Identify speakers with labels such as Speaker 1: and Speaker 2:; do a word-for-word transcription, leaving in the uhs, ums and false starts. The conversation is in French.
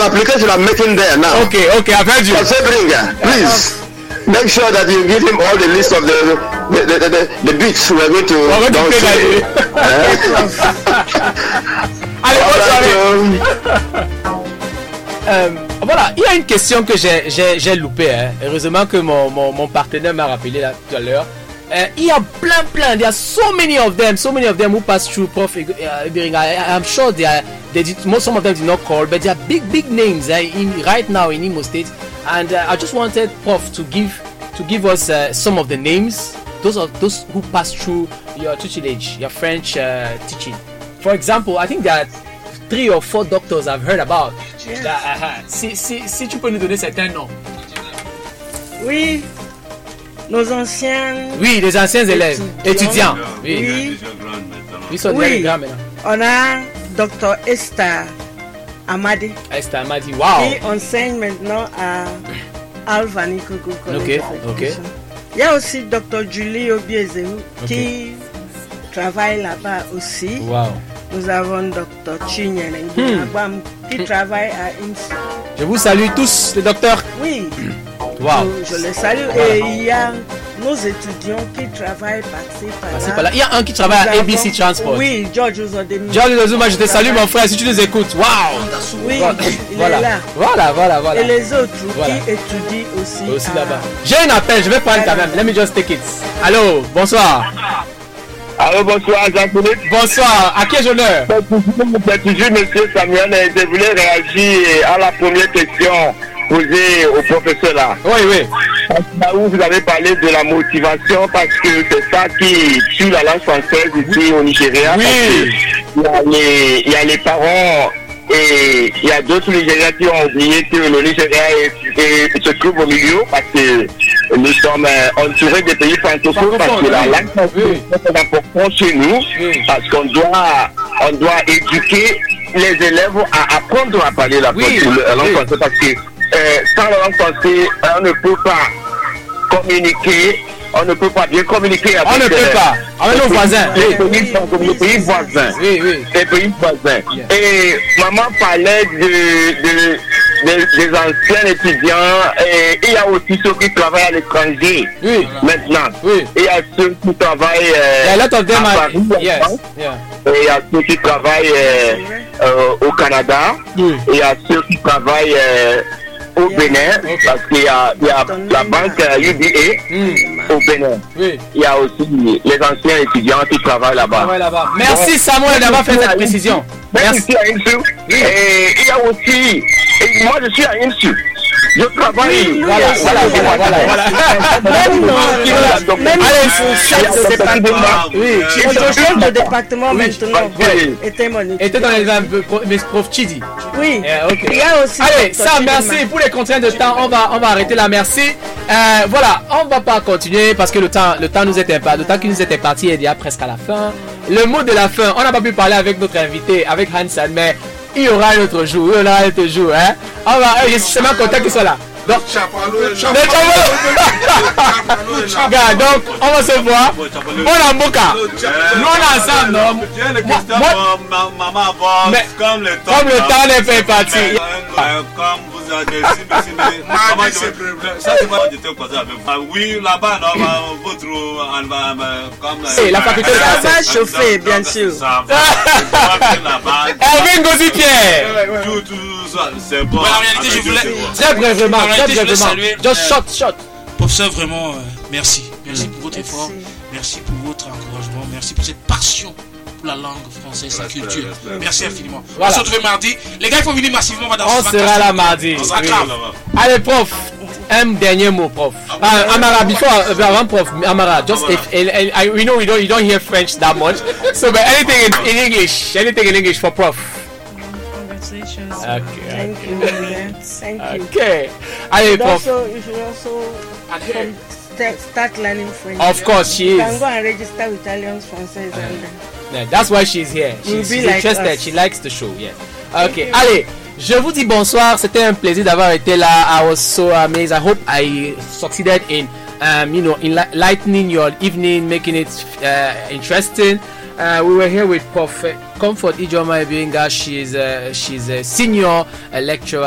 Speaker 1: application I'm making there now.
Speaker 2: Okay, okay, I've heard you.
Speaker 1: Sebringa, please make sure that you give him all the list of the the the, the, the, the beats we're going to.
Speaker 2: We're going to play Allez, bonne soirée. Euh, voilà, il y a une question que j'ai, j'ai, j'ai loupée. Hein. Heureusement que mon, mon, mon partenaire m'a rappelé là tout à l'heure. Uh, il y a plein, plein. There are so many of them, so many of them who pass through Prof Iberinga. I, I'm sure they are. They did. Most some of them did not call, but they are big, big names uh, in right now in Imo State. And uh, I just wanted Prof to give to give us uh, some of the names. Those are those who pass through your tutelage, your French uh, teaching. For example, I think there are three or four doctors I've heard about.
Speaker 3: Yes.
Speaker 2: That, uh, si, si, si tu peux nous donner certains noms.
Speaker 3: Oui, nos anciens.
Speaker 2: Oui, les anciens élèves, étudiants. Oui,
Speaker 3: Oui,
Speaker 2: ils sont
Speaker 3: Oui.
Speaker 2: grands maintenant.
Speaker 3: on a Docteur Esther Amadi
Speaker 2: Esther m'a dit, waouh.
Speaker 3: qui enseigne maintenant à Alvani Koko College
Speaker 2: Ok,
Speaker 3: of
Speaker 2: ok.
Speaker 3: Education. Il y a aussi Docteur Julie Obiezeu qui travaille là-bas aussi.
Speaker 2: Waouh.
Speaker 3: Nous avons Docteur Chinyere
Speaker 2: Hmm.
Speaker 3: qui travaille à I M S.
Speaker 2: Je vous salue tous, les docteurs.
Speaker 3: Oui,
Speaker 2: Waouh.
Speaker 3: je, je les salue.
Speaker 2: Voilà.
Speaker 3: Et il y a nos étudiants qui travaillent par-ci,
Speaker 2: Ah, c'est
Speaker 3: par-là.
Speaker 2: pas là. Il y a un qui travaille à
Speaker 3: Nous
Speaker 2: A B C
Speaker 3: avons-
Speaker 2: Transport.
Speaker 3: Oui, George Uzodemi.
Speaker 2: George Lozuma, je te salue mon frère si tu nous écoutes. Waouh.
Speaker 3: Oui,
Speaker 2: Voilà.
Speaker 3: il
Speaker 2: Voilà.
Speaker 3: est là.
Speaker 2: Voilà, voilà, voilà.
Speaker 3: Et les autres
Speaker 2: Voilà.
Speaker 3: qui étudient aussi.
Speaker 2: Aussi
Speaker 3: à-
Speaker 2: là-bas. J'ai un appel, je vais prendre quand même. Let me just take it. Allô, bonsoir.
Speaker 1: Allô, bonsoir, Jean-Philippe.
Speaker 2: Bonsoir. À qui ai-je l'honneur?
Speaker 1: C'est toujours monsieur Samuel et je voulais réagir à la première question posée au professeur là.
Speaker 2: Oui, oui.
Speaker 1: Là où vous avez parlé de la motivation parce que c'est ça qui tue la langue française ici au Nigeria.
Speaker 2: Oui.
Speaker 1: Parce que Il y a les, il y a les parents et il y a d'autres Nigériens qui ont oublié que le Nigeria est, est- se trouve au milieu parce que nous sommes euh, entourés des pays francophones parce que la
Speaker 2: oui.
Speaker 1: langue française
Speaker 2: Oui.
Speaker 1: est très importante chez nous
Speaker 2: Oui.
Speaker 1: parce qu'on doit, on doit éduquer les élèves à apprendre à parler la,
Speaker 2: Oui.
Speaker 1: la langue
Speaker 2: Oui.
Speaker 1: française parce que euh, sans la langue française, on ne peut pas communiquer, on ne peut pas bien communiquer avec
Speaker 2: On ne peut
Speaker 1: euh,
Speaker 2: pas. Avec nos voisins.
Speaker 1: les
Speaker 2: Oui,
Speaker 1: pays, les pays voisins.
Speaker 2: oui, oui.
Speaker 1: Les pays voisins.
Speaker 2: Yeah.
Speaker 1: Et maman parlait de, de, de- des anciens étudiants et il y a aussi ceux qui travaillent à l'étranger
Speaker 2: Oui.
Speaker 1: maintenant.
Speaker 2: Oui.
Speaker 1: Et il y a ceux qui travaillent euh,
Speaker 2: Yeah, a lot of them
Speaker 1: à
Speaker 2: are.
Speaker 1: Paris, en
Speaker 2: Yes.
Speaker 1: France.
Speaker 2: Yeah.
Speaker 1: Et il y a ceux qui travaillent euh, euh, au Canada.
Speaker 2: Oui.
Speaker 1: Et il y a ceux qui travaillent euh, au Bénin,
Speaker 2: Ok.
Speaker 1: parce qu'il y a, il y a la banque euh, U B A
Speaker 2: Hmm.
Speaker 1: au Bénin.
Speaker 2: Oui.
Speaker 1: Il y a aussi les anciens étudiants qui travaillent là-bas.
Speaker 2: Ah ouais, là-bas. Merci Samuel d'avoir fait cette précision.
Speaker 1: Même
Speaker 2: Merci.
Speaker 1: ici à IMSU. Et il y a aussi, et moi je suis à IMSU. Je travaille.
Speaker 2: Voilà, voilà, voilà, voilà, voilà.
Speaker 3: Même non, même
Speaker 2: Allez,
Speaker 3: si chef de département.
Speaker 2: Oui.
Speaker 3: Notre chef de département maintenant
Speaker 2: Oui.
Speaker 3: était mon étudiant.
Speaker 2: Était dans les exemples, mais prof Chidi.
Speaker 3: Oui.
Speaker 2: Yeah, ok.
Speaker 3: Il y a aussi.
Speaker 2: Allez,
Speaker 3: Docteur
Speaker 2: ça,
Speaker 3: Chidema.
Speaker 2: merci pour les contraintes de temps. On va, on va arrêter là. Merci. Euh, voilà, on va pas continuer parce que le temps, le temps nous était pas, le temps qui nous était parti est déjà presque à la fin. Le mot de la fin, on n'a pas pu parler avec notre invité, avec Hansan, mais il y aura un autre jour, il y aura un autre jour, hein. On va, je suis tellement content qu'il soit là. Donc,
Speaker 4: Chapalo est là.
Speaker 2: le Chapalo. Regarde, donc, on va se voir. Bon Amboka. Nous, on est ensemble, non?
Speaker 4: Tiens, les
Speaker 2: Moi-
Speaker 4: questions,
Speaker 2: moi-
Speaker 4: ma- maman, bon,
Speaker 2: Mais-
Speaker 4: comme le temps.
Speaker 2: comme le temps n'est pas parti.
Speaker 4: Euh, euh, Comme vous avez dit, si, si, si, comment je vais- ça, c'est moi, j'étais causé avec vous. Ah, Oui, là-bas, non, bah, votre, euh, bah, bah, comme. euh,
Speaker 2: C'est la faculté de
Speaker 3: Ça
Speaker 2: français.
Speaker 3: va chauffer, bien sûr.
Speaker 4: Ça va. C'est pas que là-bas.
Speaker 2: Erwin Gozi-Pierre.
Speaker 4: Tout, tout ça, c'est bon.
Speaker 5: Voilà, en réalité, je
Speaker 4: Avec
Speaker 5: voulais-
Speaker 4: Dieu, c'est bon.
Speaker 2: Très brièvement,
Speaker 5: En
Speaker 2: très
Speaker 5: réalité, je voulais
Speaker 2: brièvement.
Speaker 5: saluer,
Speaker 2: Just
Speaker 5: euh,
Speaker 2: shot, shot.
Speaker 5: Professeur, vraiment, euh, merci. Merci pour votre
Speaker 3: Merci.
Speaker 5: effort. Merci pour votre encouragement. Merci pour cette passion pour la langue française, sa
Speaker 4: Respect,
Speaker 5: culture.
Speaker 4: respect.
Speaker 5: Merci infiniment.
Speaker 2: Voilà.
Speaker 5: On se retrouve mardi. Les gars, il faut venir massivement. On va danser.
Speaker 2: On sera là mardi.
Speaker 5: On sera
Speaker 2: Oui.
Speaker 5: grave.
Speaker 2: Allez, prof, un dernier mot, prof. Uh, Amara, before, uh, avant, prof, Amara, just if, and, and I, we know you don't, you don't hear French that much, so but anything in, in English, anything in English for prof.
Speaker 6: Congratulations.
Speaker 2: Okay.
Speaker 3: Thank you. yeah. Thank you.
Speaker 2: Okay. Allez,
Speaker 3: You should
Speaker 2: prof.
Speaker 3: also, you should also from start, start learning French.
Speaker 2: Of course, she
Speaker 3: You can
Speaker 2: is.
Speaker 3: go and register with Alliance Française and then.
Speaker 2: Yeah, that's why she's here.
Speaker 3: You'll
Speaker 2: She's,
Speaker 3: be
Speaker 2: she's
Speaker 3: like
Speaker 2: interested.
Speaker 3: us.
Speaker 2: She likes the show. Yeah. Okay. Allez, je vous dis bonsoir. C'était un plaisir d'avoir été là. I was so amazed. I hope I succeeded in, um, you know, in li- lightening your evening, making it uh, interesting. Uh, we were here with Prof Comfort Ijoma Ibinga. She's uh, she's a senior uh, lecturer